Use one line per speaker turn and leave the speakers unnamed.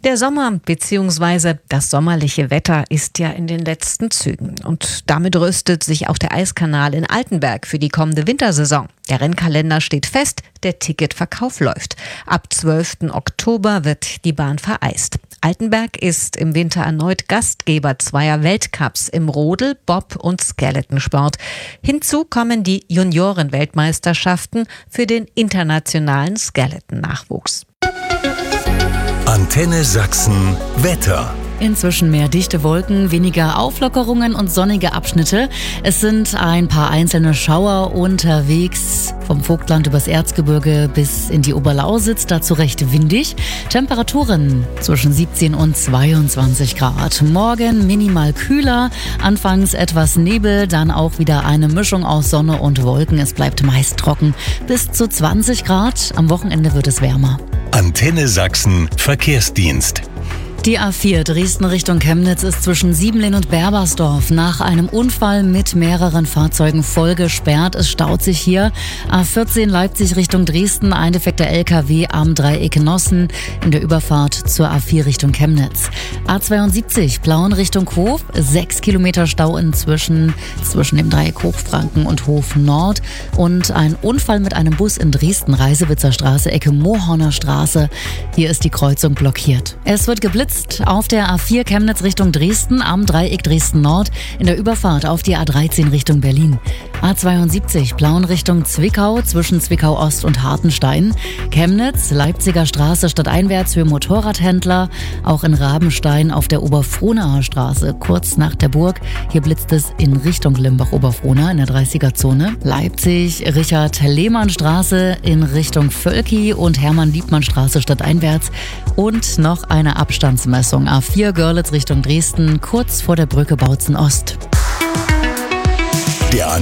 Der Sommer bzw. das sommerliche Wetter ist ja in den letzten Zügen. Und damit rüstet sich auch der Eiskanal in Altenberg für die kommende Wintersaison. Der Rennkalender steht fest, der Ticketverkauf läuft. Ab 12. Oktober wird die Bahn vereist. Altenberg ist im Winter erneut Gastgeber zweier Weltcups im Rodel-, Bob- und Skeletonsport. Hinzu kommen die Junioren-Weltmeisterschaften für den internationalen Skeleton-Nachwuchs.
Antenne Sachsen Wetter.
Inzwischen mehr dichte Wolken, weniger Auflockerungen und sonnige Abschnitte. Es sind ein paar einzelne Schauer unterwegs, vom Vogtland übers Erzgebirge bis in die Oberlausitz, dazu recht windig. Temperaturen zwischen 17 und 22 Grad. Morgen minimal kühler, anfangs etwas Nebel, dann auch wieder eine Mischung aus Sonne und Wolken. Es bleibt meist trocken, bis zu 20 Grad. Am Wochenende wird es wärmer.
Antenne Sachsen Verkehrsdienst.
Die A4 Dresden Richtung Chemnitz ist zwischen Siebenlehn und Berbersdorf nach einem Unfall mit mehreren Fahrzeugen voll gesperrt. Es staut sich hier. A14 Leipzig Richtung Dresden, ein defekter LKW am Dreieck Nossen in der Überfahrt zur A4 Richtung Chemnitz. A72 Plauen Richtung Hof, 6 Kilometer Stau inzwischen zwischen dem Dreieck Hochfranken und Hof Nord. Und ein Unfall mit einem Bus in Dresden, Reisewitzer Straße, Ecke Mohorner Straße. Hier ist die Kreuzung blockiert. Es wird geblitzt auf der A4 Chemnitz Richtung Dresden am Dreieck Dresden Nord in der Überfahrt auf die A13 Richtung Berlin. A72 Plauen Richtung Zwickau zwischen Zwickau Ost und Hartenstein. Chemnitz, Leipziger Straße stadteinwärts für Motorradhändler. Auch in Rabenstein auf der Oberfrohnaer Straße kurz nach der Burg. Hier blitzt es in Richtung Limbach-Oberfrohna in der 30er-Zone. Leipzig, Richard-Lehmann-Straße in Richtung Völki und Hermann-Liebmann-Straße stadteinwärts. Und noch eine Abstandsmessung. A4 Görlitz Richtung Dresden, kurz vor der Brücke Bautzen Ost.
Der